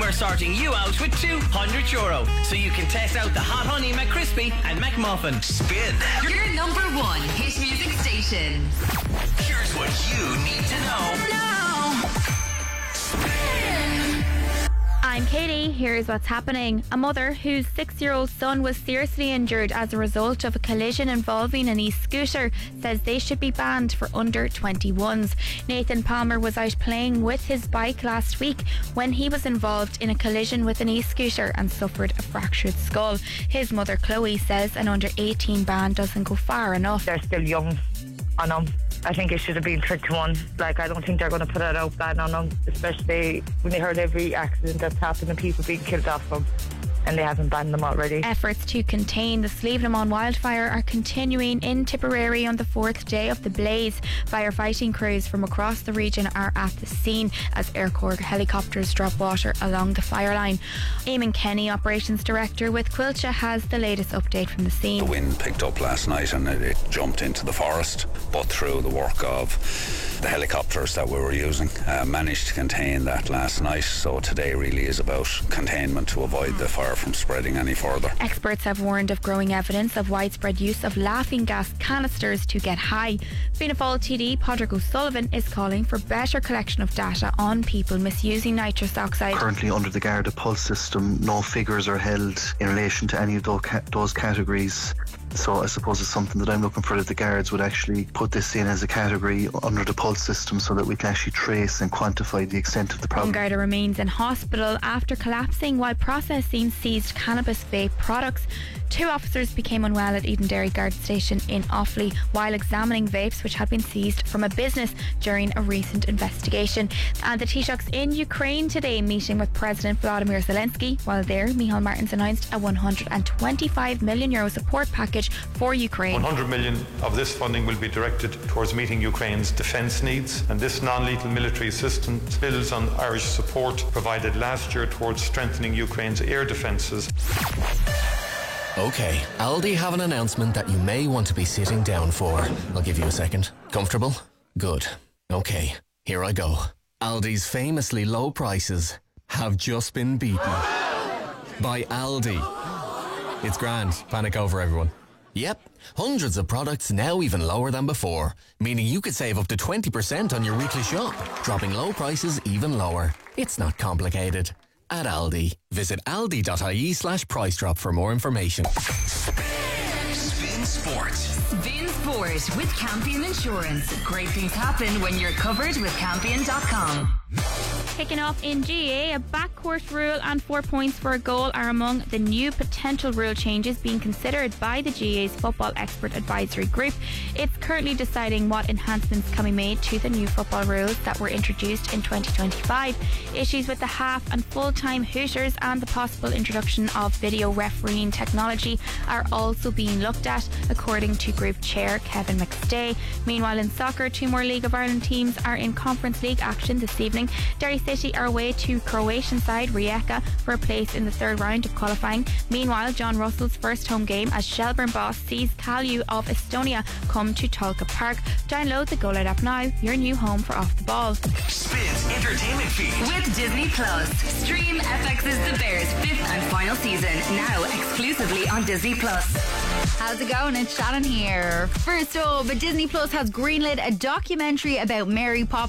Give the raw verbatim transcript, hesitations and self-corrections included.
we're sorting you out with two hundred euro. So you can test out the Hot Honey McCrispy and McMuffin. Spin. Your number one hit music station. Here's what you need to know. Now. Spin. I'm Katie. Here's what's happening. A mother whose six-year-old son was seriously injured as a result of a collision involving an e-scooter says they should be banned for under twenty-ones. Nathan Palmer was out playing with his bike last week when he was involved in a collision with an e-scooter and suffered a fractured skull. His mother Chloe says an under eighteen ban doesn't go far enough. They're still young on them. I think it should have been twenty-one. Like, I don't think they're going to put it out ban on them, especially when they heard every accident that's happened and people being killed off them, and they haven't banned them already. Efforts to contain the Slievenamon wildfire are continuing in Tipperary on the fourth day of the blaze. Firefighting crews from across the region are at the scene as Air Corps helicopters drop water along the fire line. Eamon Kenny, Operations Director with Quilcha, has the latest update from the scene. The wind picked up last night and it, it jumped into the forest, but through the work of the helicopters that we were using, uh, managed to contain that last night. So today really is about containment to avoid the fire from spreading any further. Experts have warned of growing evidence of widespread use of laughing gas canisters to get high. Fianna Fáil T D Padraig O'Sullivan is calling for better collection of data on people misusing nitrous oxide. Currently under the Garda Pulse system, no figures are held in relation to any of those, ca- those categories. So I suppose it's something that I'm looking for, that the guards would actually put this in as a category under the Pulse system so that we can actually trace and quantify the extent of the problem. One Garda remains in hospital after collapsing while processing seized cannabis vape products. Two officers became unwell at Eden Dairy Guard Station in Offaly while examining vapes which had been seized from a business during a recent investigation. And the Taoiseachs in Ukraine today meeting with President Vladimir Zelensky. While there, Micheál Martins announced a one hundred twenty-five million euro support package for Ukraine. one hundred million of this funding will be directed towards meeting Ukraine's defence needs, and this non-lethal military assistance builds on Irish support provided last year towards strengthening Ukraine's air defences. Okay, Aldi have an announcement that you may want to be sitting down for. I'll give you a second. Comfortable? Good. Okay, here I go. Aldi's famously low prices have just been beaten by Aldi. It's grand. Panic over, everyone. Yep, hundreds of products now even lower than before, meaning you could save up to twenty percent on your weekly shop, dropping low prices even lower. It's not complicated. At Aldi, visit aldi.ie slash price drop for more information. Spin Sports. Spin Sport with Campion Insurance. Great things happen when you're covered with Campion dot com. Kicking off in G A A, a backcourt rule and four points for a goal are among the new potential rule changes being considered by the G A A's Football Expert Advisory Group. It's currently deciding what enhancements can be made to the new football rules that were introduced in twenty twenty-five. Issues with the half and full-time hooters and the possible introduction of video refereeing technology are also being looked at, according to Group Chair Kevin McStay. Meanwhile, in soccer, two more League of Ireland teams are in Conference League action this evening. Derry City are away to Croatian side Rijeka for a place in the third round of qualifying. Meanwhile, John Russell's first home game as Shelburne boss sees Kalju of Estonia come to Tolka Park. Download the Go Loud app now, your new home for Off the Ball. Spin's entertainment feed with Disney Plus. Stream F X's The Bears' fifth and final season now exclusively on Disney Plus. How's it going? It's Shannon here. First up, Disney Plus has greenlit a documentary about Mary Poppins.